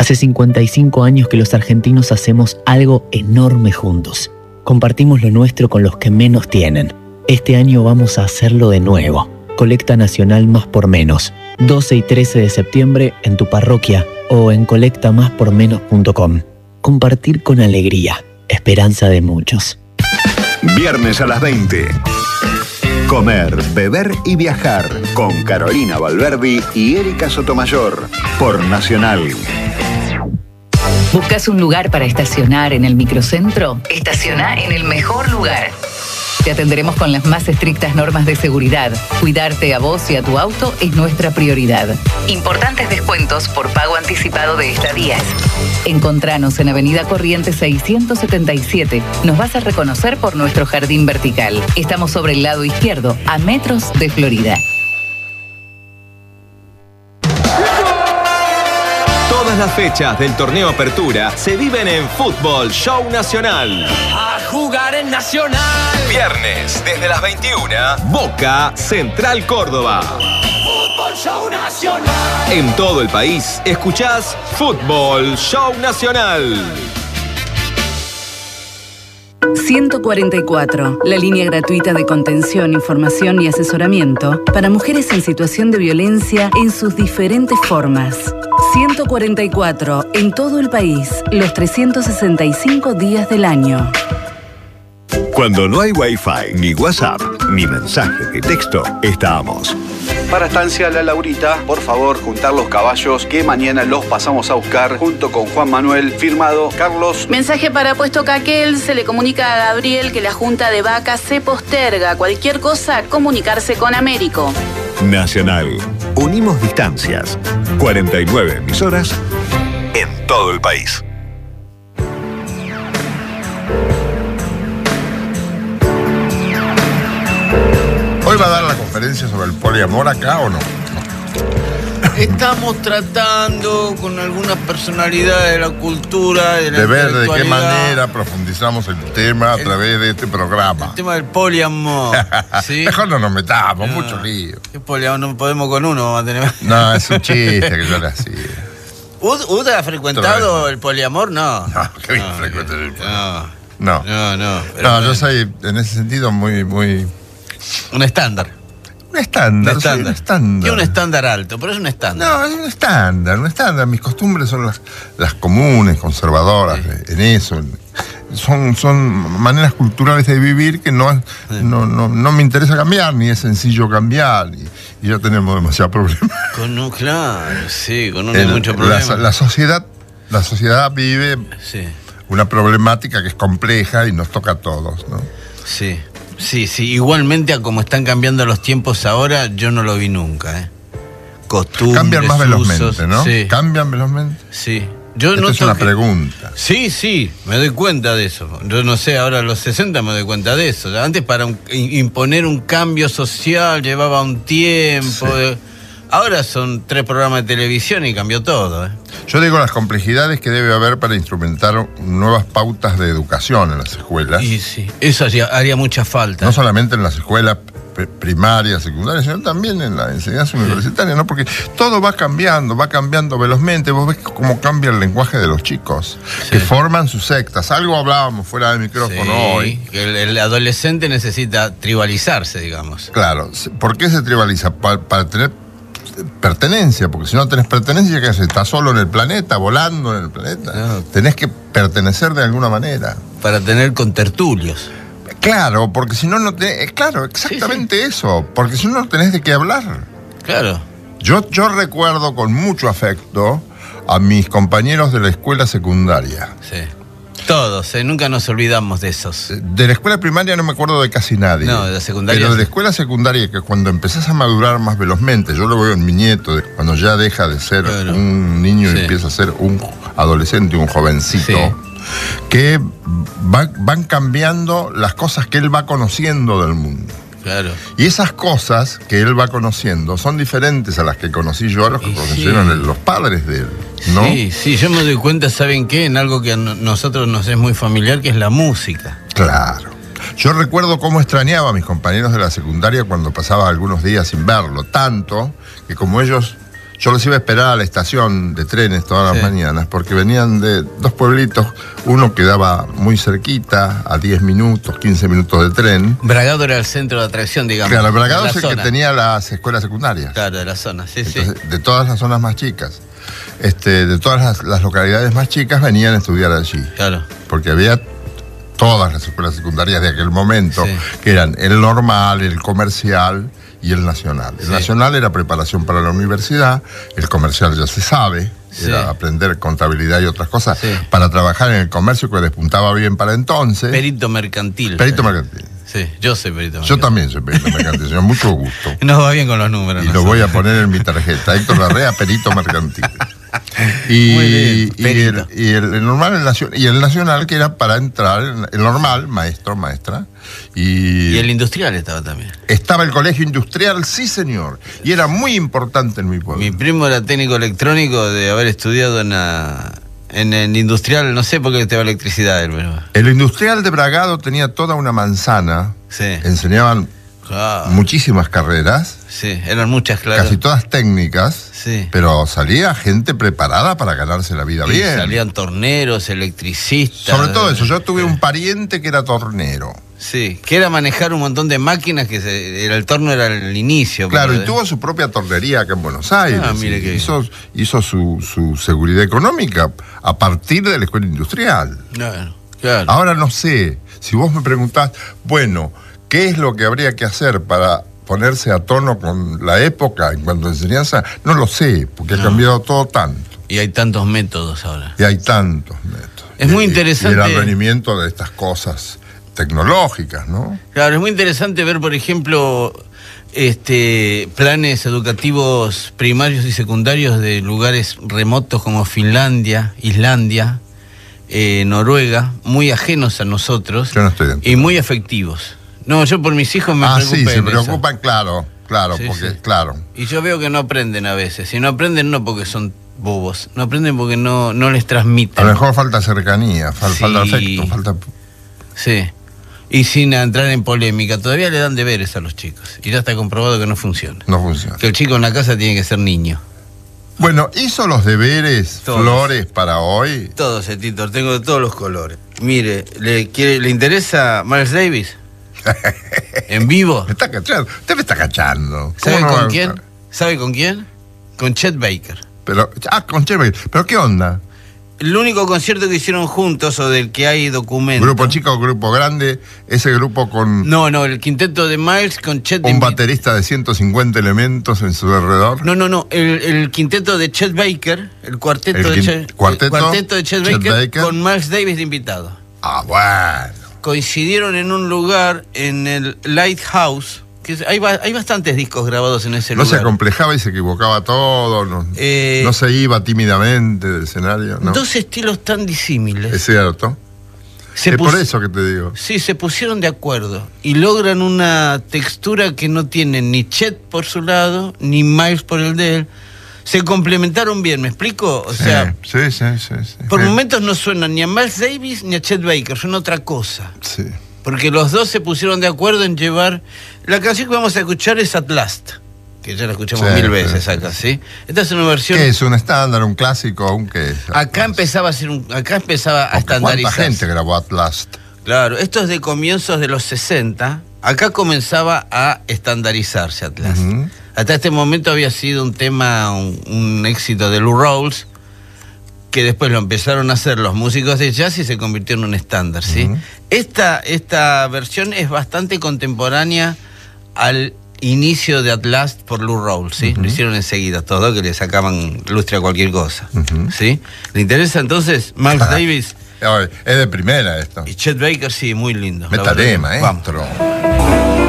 Hace 55 años que los argentinos hacemos algo enorme juntos. Compartimos lo nuestro con los que menos tienen. Este año vamos a hacerlo de nuevo. Colecta Nacional Más por Menos. 12 y 13 de septiembre en tu parroquia o en colectamáspormenos.com. Compartir con alegría. Esperanza de muchos. Viernes a las 20. Comer, beber y viajar con Carolina Valverdi y Erika Sotomayor por Nacional. ¿Buscas un lugar para estacionar en el microcentro? Estaciona en el mejor lugar. Te atenderemos con las más estrictas normas de seguridad. Cuidarte a vos y a tu auto es nuestra prioridad. Importantes descuentos por pago anticipado de estadías. Encontranos en Avenida Corrientes 677. Nos vas a reconocer por nuestro jardín vertical. Estamos sobre el lado izquierdo, a metros de Florida. Todas las fechas del torneo Apertura se viven en Fútbol Show Nacional. A jugar en Nacional. Viernes, desde las 21, Boca Central Córdoba. Fútbol Show Nacional. En todo el país, escuchás Fútbol Show Nacional. 144, la línea gratuita de contención, información y asesoramiento para mujeres en situación de violencia en sus diferentes formas. 144, en todo el país, los 365 días del año. Cuando no hay Wi-Fi, ni WhatsApp, ni mensaje de texto, estamos. Para Estancia La Laurita, por favor, juntar los caballos que mañana los pasamos a buscar junto con Juan Manuel, firmado Carlos. Mensaje para Puesto Caquel, se le comunica a Gabriel que la junta de vacas se posterga. Cualquier cosa, comunicarse con Américo. Nacional. Unimos distancias. 49 emisoras en todo el país. ¿Hoy va a dar la conferencia sobre el poliamor acá o no? Estamos tratando con algunas personalidades de la cultura, de la ver de qué manera profundizamos el tema a través de este programa. El tema del poliamor. ¿Sí? Mejor no nos metamos, mucho lío. ¿Qué poliamor? No podemos con uno, vamos a tener. No, es un chiste que yo le hacía. ¿Uda ha frecuentado el poliamor? No. No, qué bien frecuento el poliamor. No, yo soy en ese sentido muy... Un estándar. Un estándar. Y un estándar alto, pero es un estándar. No, es un estándar. Mis costumbres son las comunes, conservadoras, en eso. Son maneras culturales de vivir que no me interesa cambiar, ni es sencillo cambiar. Y ya tenemos demasiado problema. Con uno hay mucho problema. La sociedad vive una problemática que es compleja y nos toca a todos, ¿no? Sí. Sí, igualmente a como están cambiando los tiempos ahora, yo no lo vi nunca, Costumbres, cambian más velozmente, usos, ¿no? Sí. ¿Cambian velozmente? Sí. Esto es una pregunta. Sí, me doy cuenta de eso. Yo no sé, ahora a los 60 me doy cuenta de eso. Antes para imponer un cambio social llevaba un tiempo. Sí. Ahora son 3 programas de televisión y cambió todo, Yo digo las complejidades que debe haber para instrumentar nuevas pautas de educación en las escuelas. Y sí, eso haría mucha falta. No solamente en las escuelas primarias, secundarias, sino también en la enseñanza universitaria, ¿no? Porque todo va cambiando velozmente. Vos ves cómo cambia el lenguaje de los chicos, que forman sus sectas. Algo hablábamos fuera del micrófono hoy. Que el adolescente necesita tribalizarse, digamos. Claro. ¿Por qué se tribaliza? Para tener pertenencia, porque si no tenés pertenencia, ¿qué haces? Estás solo en el planeta, volando en el planeta. No. Tenés que pertenecer de alguna manera. Para tener contertulios. Claro, porque si no tenés... Claro, exactamente eso. Porque si no, no tenés de qué hablar. Claro. Yo recuerdo con mucho afecto a mis compañeros de la escuela secundaria. Sí. Todos, nunca nos olvidamos de esos. De la escuela primaria no me acuerdo de casi nadie. No, de la secundaria. Pero de la escuela secundaria, que cuando empezás a madurar más velozmente, yo lo veo en mi nieto, cuando ya deja de ser un niño y empieza a ser un adolescente, un jovencito, que van cambiando las cosas que él va conociendo del mundo. Claro. Y esas cosas que él va conociendo son diferentes a las que conocí yo, a los que conocieron los padres de él, ¿no? Sí, yo me doy cuenta, ¿saben qué? En algo que a nosotros nos es muy familiar, que es la música. Claro. Yo recuerdo cómo extrañaba a mis compañeros de la secundaria cuando pasaba algunos días sin verlo, tanto que como ellos yo los iba a esperar a la estación de trenes todas las mañanas, porque venían de 2 pueblitos, uno quedaba muy cerquita, a 10 minutos, 15 minutos de tren. Bragado era el centro de atracción, digamos. Claro, Bragado es el que tenía las escuelas secundarias. Claro, de la zona, sí. Entonces, de todas las zonas más chicas, de todas las localidades más chicas venían a estudiar allí. Claro. Porque había todas las escuelas secundarias de aquel momento, que eran el normal, el comercial y el nacional. El nacional era preparación para la universidad, el comercial ya se sabe, era aprender contabilidad y otras cosas para trabajar en el comercio que despuntaba bien para entonces. Perito mercantil. Perito mercantil. Sí, yo soy perito mercantil. Yo también soy perito mercantil, señor, mucho gusto. Nos va bien con los números. Y lo voy a poner en mi tarjeta, Héctor Larrea, perito mercantil. Y el normal, el nacional, que era para entrar, el normal, maestro, maestra. Y el industrial estaba también. Estaba el colegio industrial, sí señor, y era muy importante en mi pueblo. Mi primo era técnico electrónico de haber estudiado en el industrial, no sé por qué estaba electricidad. Pero... El industrial de Bragado tenía toda una manzana, enseñaban muchísimas carreras. Sí, eran muchas, claro. Casi todas técnicas, pero salía gente preparada para ganarse la vida bien. Salían torneros, electricistas. Sobre todo eso, yo tuve un pariente que era tornero. Sí, que era manejar un montón de máquinas, que el torno era el inicio. Claro, y tuvo su propia tornería acá en Buenos Aires. Mire que hizo su seguridad económica a partir de la escuela industrial. Claro. Ahora no sé, si vos me preguntás, bueno, ¿qué es lo que habría que hacer para ponerse a tono con la época en cuanto a enseñanza? No lo sé, porque ha cambiado todo tanto. Y hay tantos métodos ahora. Es muy interesante. Y el advenimiento de estas cosas tecnológicas, ¿no? Claro, es muy interesante ver, por ejemplo, planes educativos primarios y secundarios de lugares remotos como Finlandia, Islandia, Noruega, muy ajenos a nosotros. Yo no estoy dentro. Y muy efectivos. No, yo por mis hijos me preocupo. Sí, se preocupan, claro, porque, claro. Y yo veo que no aprenden a veces. Si no aprenden, no porque son bobos. No aprenden porque no les transmiten. A lo mejor falta cercanía, falta afecto, falta... Sí. Y sin entrar en polémica, todavía le dan deberes a los chicos. Y ya está comprobado que no funciona. No funciona. Que el chico en la casa tiene que ser niño. Bueno, ¿hizo los deberes, todos. Flores, para hoy? Todos, Tito, tengo de todos los colores. Mire, ¿le interesa Miles Davis? ¿En vivo? Me está cachando. Usted me está cachando. ¿Sabe con quién? ¿Sabe con quién? Con Chet Baker. Con Chet Baker. ¿Pero qué onda? El único concierto que hicieron juntos, o del que hay documento. ¿Grupo chico o grupo grande? ¿Ese grupo con...? No, el quinteto de Miles con Chet... ¿Un baterista de 150 elementos en su alrededor? No, el quinteto de Chet Baker, el cuarteto de Chet Baker con Miles Davis de invitado. Bueno. Coincidieron en un lugar, en el Lighthouse, que hay bastantes discos grabados en ese lugar. No se acomplejaba y se equivocaba todo, no se iba tímidamente del escenario, ¿no? Dos estilos tan disímiles. Es cierto. Es por eso que te digo. Sí, se pusieron de acuerdo y logran una textura que no tienen ni Chet por su lado, ni Miles por el de él. Se complementaron bien, ¿me explico? O sea, sí. Por momentos no suenan ni a Miles Davis ni a Chet Baker, son otra cosa. Sí. Porque los dos se pusieron de acuerdo en llevar... La canción que vamos a escuchar es At Last, que ya la escuchamos 1000 veces acá, ¿sí? Esta es una versión... ¿Qué es? ¿Un estándar, un clásico, un qué es? Acá empezaba a estandarizarse. ¿Cuánta gente grabó At Last? Claro, esto es de comienzos de los 60. Acá comenzaba a estandarizarse At Last. Hasta este momento había sido un tema, un éxito de Lou Rawls, que después lo empezaron a hacer los músicos de jazz y se convirtió en un estándar, ¿sí? Esta versión es bastante contemporánea al inicio de At Last por Lou Rawls, ¿sí? Lo hicieron enseguida, todo, que le sacaban lustre a cualquier cosa, ¿sí? ¿Le interesa entonces Miles Davis? Es de primera esto. Y Chet Baker, sí, muy lindo. Métale, maestro. Vamos.